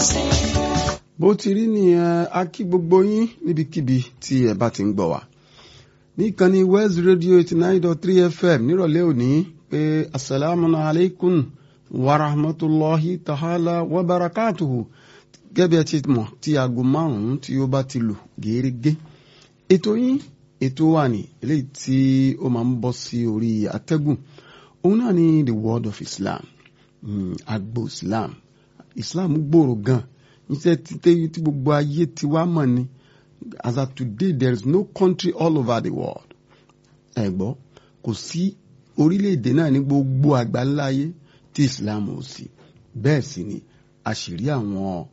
bó ti rí nìyẹn, a kí gbogbo yín níbikíbi tí ẹ bá ti ń gbọ́ wá ní ìkànnì West Radio 89.3 FM nírọ̀lẹ́ òní pé assalamu alaikum wa rahmatullahi ta'ala wa barakatuhu. Gẹ́gẹ́ ẹ ti mọ̀ tí aago 5 tí ó bá ti lù gẹ́rẹ́gẹ́ ètò yín ètò wa ní eléyìí tí ó máa ń bọ́ sí orí atẹ́gùn òun náà ni the word of Islam, agbo Islam gbòòrò gan iṣẹ́ tí gbogbo ayé ti wá mọ̀ ni. As of today there is no country all over the world. Ẹ gbọ́ kò sí orílẹ̀-èdè náà ní gbogbo àgbáńlá ayé tí Islam ò sí. Bẹ́ẹ̀ sì ni àṣírí àwọn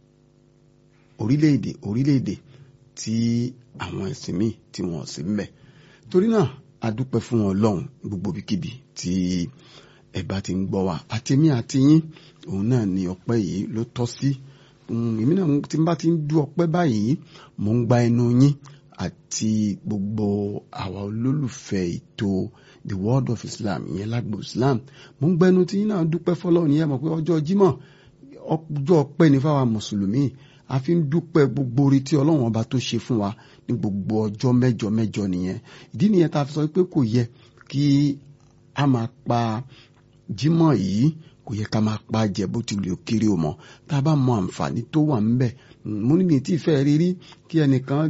orílẹ̀-èdè tí àwọn ẹ̀sìn míì tí wọ́n sì ń bẹ. Torí náà a dúpẹ́ fún Ọlọ́run gbogbo ibikíbi tí ẹ bá ti ń gbọ́ wa. Àtèmi àti yín òun náà ni ọpẹ́ yìí ló tọ́ sí. Èmi náà tí n bá ti ń dú ọpẹ́ báyìí mò ń gba ẹnu yín àti gbogbo àwa olólùfẹ́ ètò the word of Islam ìyẹn lágbo Islam mò ń gba ẹnu tí yín náà dúpẹ́ fọ́lọ́run yẹn mọ̀ pé ọjọ́ Jímọ̀ ọjọ́ ọpẹ́ ní fáwa mùsùlùmí a fi ń dúpẹ́ gbogbo orí tí Ọlọ́run ọba tó ṣe fún wa ní gbogbo ọjọ́ mẹ́jọ nìyẹn. Ìdí nìyẹn tá a fi sọ pé kò yẹ kí a máa pa Jímọ̀ yìí kò yẹ ká máa pa jẹ bó ti lè kéré o mọ̀ tá a bá mọ àǹfààní tó wà ń bẹ. Mo ní mi tí fẹ́ rírí kí ẹnìkan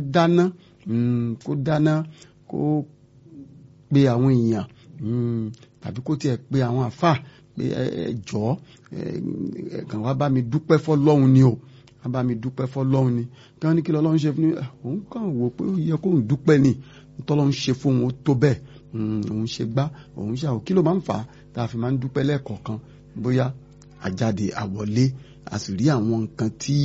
dáná kó pe àwọn èèyàn tàbí kó tiẹ̀ pe àwọn àfáà pé ẹ jọ̀ọ́ kàn wá bá mi dúpẹ́ fọ́lọ́run ni o wá bá mi dúpẹ́ fọ́lọ́run ni kí wọ́n ní kí lọ́lọ́run ṣe fún mi òun kàn wò pé ó yẹ kóun dúpẹ́ ni tọ́lọ́run ṣe fún òun ó tó bẹ́ẹ̀ òun ṣe gbá òun ṣe àwọn kí ló máa ń fà á tá a fi máa ń dúpẹ́ lẹ́ẹ̀kọ̀ọ̀kan bóyá àjáde àwọlé a sì rí àwọn nǹkan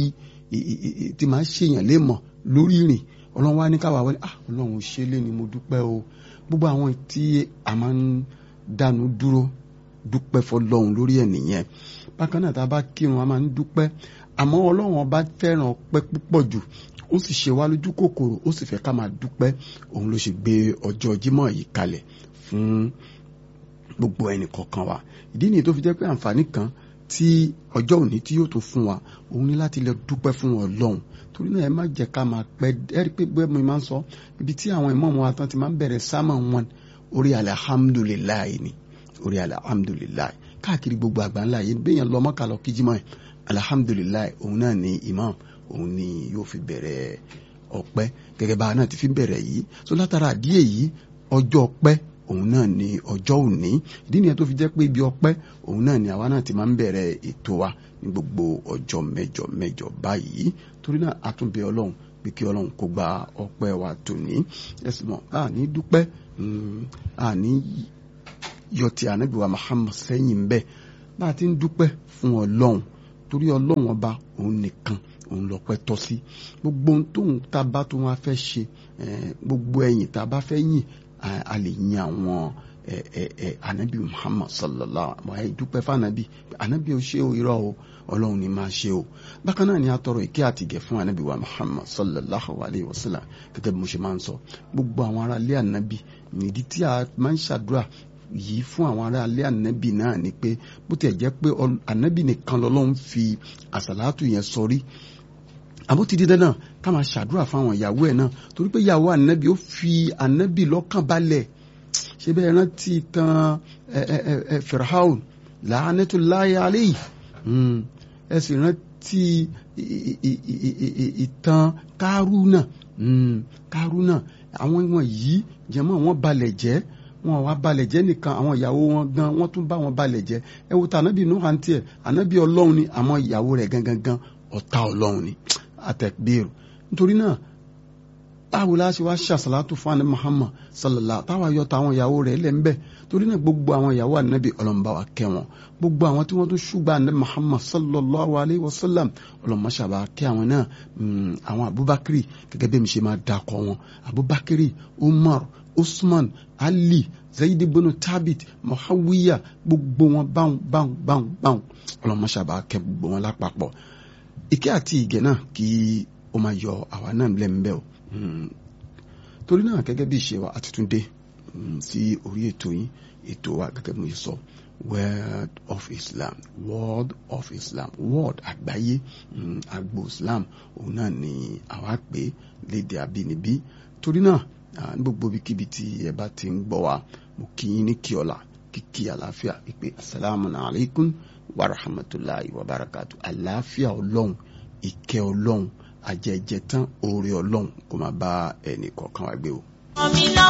tí máa ń ṣèyàn lè mọ̀ lórí ìrìn Ọlọ́run wá ní káwá wọlé Ọlọ́run ṣe lé ni mo dúpẹ́ o. Gbogbo àwọn tí a máa ń dánu dúró dúpẹ́ fọ́lọ́run lórí ẹ̀ nìyẹn. Bákan náà tá a bá kírun a máa ń dúpẹ́ àmọ́ Ọlọ́run ọba fẹ́ràn ọpẹ́ púpọ̀ jù ó sì ṣe wá lójú kòkòrò ó sì fẹ́ ká máa dúpẹ́ òun ló ṣe gbé ọjọ́ Jímọ̀ yìí kalẹ̀ fún gbogbo ẹnì kọ̀ọ̀kan wa. Ìdí nìyí tó fi jẹ́ pé àǹfààní kan tí ọjọ́ òní tí yóò tó fún wa òun ní láti lè dúpẹ́ fún Ọlọ́run. Torí náà ẹ má jẹ́ ká máa pẹ́ ẹ rí pé bẹ́ẹ̀ mo máa ń sọ ibi tí àwọn ìmáàmù wa tán ti máa ń bẹ̀rẹ̀ sámọ̀ wọn orí alhamdulilayi ni orí alhamdulilayi káàkiri gbogbo àgbáńlá yìí bẹ́yẹn lọ Mọ́kà lọ kí Jímọ̀ yẹn alhamdulilayi òun náà ni imam òun ni yóò fi bẹ̀rẹ̀ ọpẹ́ gẹ́gẹ́ bá a náà ti fi bẹ̀rẹ̀ yìí. So látara àdíyẹ yìí ọjọ́ ọpẹ́ òun náà ni ọjọ́ òní. Ìdí nìyẹn tó fi jẹ́ pé ibi ọpẹ́ òun náà ni àwa náà ti máa ń bẹ̀rẹ̀ ètò wa ní gbogbo ọjọ́ mẹ́jọ báyìí. Torí náà a tún bẹ̀ Ọlọ́run pé kí Ọlọ́run kó gba ọpẹ́ wa tòní. ẹ̀sìn mọ̀ àní dúpẹ́ àní yọ ti ànábì wa Muhammad sẹ́yìn bẹ́ẹ̀ bá a ti ń dúpẹ́ fún Ọlọ́run torí Ọlọ́run ọba òun nìkan òun lọ́pẹ́ tọ́ sí. Gbogbo ohun tóun tá a bá tó wọn fẹ́ ṣe gbogbo ẹ̀yìn tá a bá fẹ́ yìn a lè yin àwọn anabi Muhammad sallallahu alaihi wa sallam dúpẹ́ fún anabi ó ṣe o irọ́ o Ọlọ́run ni máa ṣe o. Bákan náà ni a tọrọ ìkẹ́ àti ìgẹ̀ fún anabi wa Muhammad sallallahu alaihi wa sallam gẹ́gẹ́ bí mo ṣe máa ń sọ gbogbo àwọn ará ilé anabi nídìí tí a máa ń ṣàdúrà yìí fún àwọn ará ilé anabi náà ni pé bó tiẹ̀ jẹ́ pé anabi nìkan lọ́lọ́run fi àsàlátù yẹn sọrí àbó ti di dandan ká máa ṣàdúrà fáwọn ìyàwó ẹ̀ náà torí pé ìyàwó ànábì ó fi ànábì lọ́kàn balẹ̀. Ṣé bẹ́ẹ̀ rántí tán Fir'aun la'anatullahi alayhi ẹ sì rántí ìtàn Kárúnà àwọn ìwọ̀n yìí jẹ́mọ́ wọn balẹ̀ jẹ́ wọn wá balẹ̀ jẹ́ nìkan àwọn ìyàwó wọn gan wọ́n tún bá wọn balẹ̀ jẹ́. Ẹ wo ta ànábì Nuh àǹtí ẹ̀ ànábì Ọlọ́run ni àmọ́ ìyàwó rẹ̀ gangan ọ̀tá Ọlọ́run ni àtẹ̀gbèrò. Nítorí náà báwo la ṣe wá ṣàṣàlátù fún ànábì Muhammad sallallahu táwa yọ táwọn ìyàwó rẹ̀ lẹ́ ń bẹ̀. Torí náà gbogbo àwọn ìyàwó ànábì ọlọ́mọba wa kẹ́ wọn gbogbo àwọn tí wọ́n tún ṣùgbọ́n ànábì Muhammad sallallahu alayhi wa sallam ọlọ́mọṣàbà kẹ́ àwọn náà àwọn Abubakar gẹ́gẹ́ bí mi ṣe máa dakọ̀ wọn Abubakar Umar Usman Ali Zaid ibn Thabit Muawiya gbogbo wọn báwọn ọlọ́mọṣàbà kẹ́ gbogbo wọn lápapọ̀. Ìkẹ́ àti ìgẹ̀ náà kí ó máa yọ àwa náà lẹ́m̀bẹ́ o. Torí náà gẹ́gẹ́ bí ìṣe wa àtútúndé sí orí ètò yín, ètò wa gẹ́gẹ́ bí mo sọ Word of Islam, Word of Islam, Word àgbáyé, agbo Islam, òun náà ni àwa pè lédè abínibí. Torí náà ní gbogbo ibikíbi tí ẹ bá ti ń gbọ́ wa, mo kí yín ní kí ọlá, kíkí àlàáfíà, ìpè assalamu alaikum wa rahmatulahi wa barakatu. Àlàáfíà Ọlọ́run, ìkẹ́ Ọlọ́run, àjẹjẹ tán oore Ọlọ́run kó máa bá ẹnì kọ̀ọ̀kan wa gbé o.